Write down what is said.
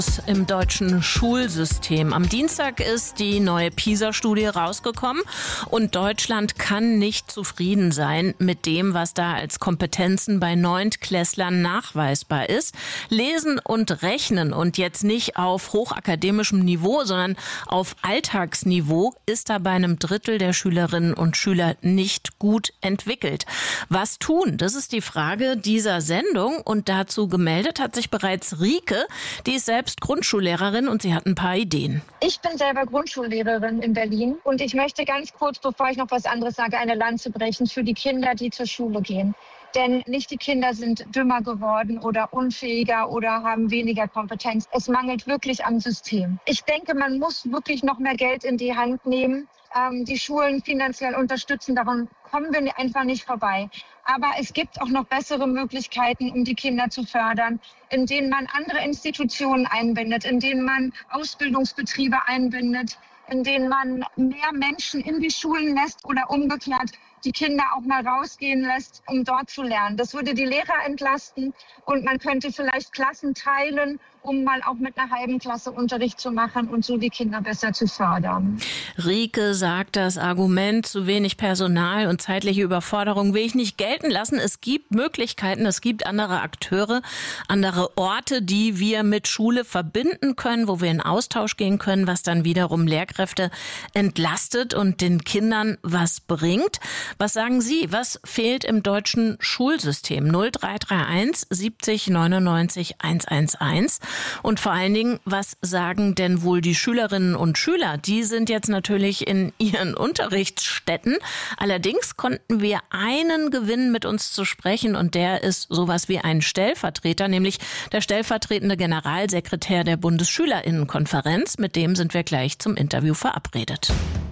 Im deutschen Schulsystem. Am Dienstag ist die neue PISA-Studie rausgekommen und Deutschland kann nicht zufrieden sein mit dem, was da als Kompetenzen bei Neuntklässlern nachweisbar ist. Lesen und Rechnen und jetzt nicht auf hochakademischem Niveau, sondern auf Alltagsniveau ist da bei einem Drittel der Schülerinnen und Schüler nicht gut entwickelt. Was tun? Das ist die Frage dieser Sendung und dazu gemeldet hat sich bereits Rike, die ist selbst Grundschullehrerin und sie hat ein paar Ideen. Ich bin selber Grundschullehrerin in Berlin und ich möchte ganz kurz, bevor ich noch was anderes sage, eine Lanze brechen für die Kinder, die zur Schule gehen. Denn nicht die Kinder sind dümmer geworden oder unfähiger oder haben weniger Kompetenz. Es mangelt wirklich am System. Ich denke, man muss wirklich noch mehr Geld in die Hand nehmen, die Schulen finanziell unterstützen. Daran kommen wir einfach nicht vorbei. Aber es gibt auch noch bessere Möglichkeiten, um die Kinder zu fördern, in denen man andere Institutionen einbindet, in denen man Ausbildungsbetriebe einbindet, in denen man mehr Menschen in die Schulen lässt oder umgekehrt die Kinder auch mal rausgehen lässt, um dort zu lernen. Das würde die Lehrer entlasten und man könnte vielleicht Klassen teilen, um mal auch mit einer halben Klasse Unterricht zu machen und so die Kinder besser zu fördern. Rike sagt, das Argument zu wenig Personal und zeitliche Überforderung will ich nicht gelten lassen. Es gibt Möglichkeiten, es gibt andere Akteure, andere Orte, die wir mit Schule verbinden können, wo wir in Austausch gehen können, was dann wiederum Lehrkräfte entlastet und den Kindern was bringt. Was sagen Sie? Was fehlt im deutschen Schulsystem? 0331 70 99 111. Und vor allen Dingen, was sagen denn wohl die Schülerinnen und Schüler? Die sind jetzt natürlich in ihren Unterrichtsstätten. Allerdings konnten wir einen gewinnen, mit uns zu sprechen. Und der ist sowas wie ein Stellvertreter, nämlich der stellvertretende Generalsekretär der Bundesschülerinnenkonferenz. Mit dem sind wir gleich zum Interview verabredet.